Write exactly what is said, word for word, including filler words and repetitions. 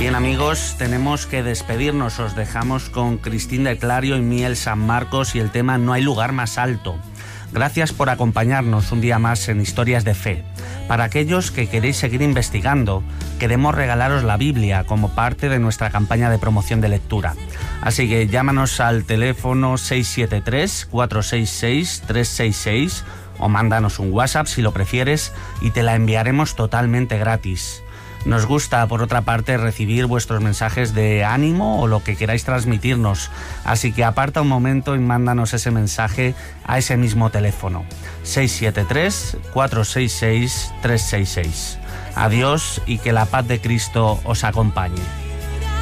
Bien, amigos, tenemos que despedirnos. Os dejamos con Cristín de Clario y Miel San Marcos y el tema No hay lugar más alto. Gracias por acompañarnos un día más en Historias de Fe. Para aquellos que queréis seguir investigando, queremos regalaros la Biblia como parte de nuestra campaña de promoción de lectura. Así que llámanos al teléfono seis siete tres, cuatro seis seis, tres seis seis o mándanos un WhatsApp si lo prefieres y te la enviaremos totalmente gratis. Nos gusta, por otra parte, recibir vuestros mensajes de ánimo o lo que queráis transmitirnos, así que aparta un momento y mándanos ese mensaje a ese mismo teléfono, seis siete tres, cuatro seis seis, tres seis seis. Adiós y que la paz de Cristo os acompañe.